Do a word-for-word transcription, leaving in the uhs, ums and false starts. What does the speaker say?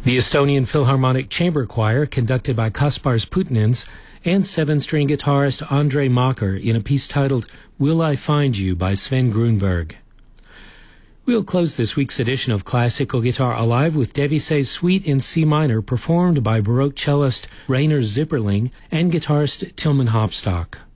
The Estonian Philharmonic Chamber Choir, conducted by Kaspars Putinins, and seven-string guitarist Andre Macher in a piece titled Will I Find You by Sven Grunberg. We'll close this week's edition of Classical Guitar Alive with Debussy Suite in C minor, performed by Baroque cellist Rainer Zipperling and guitarist Tilman Hopstock.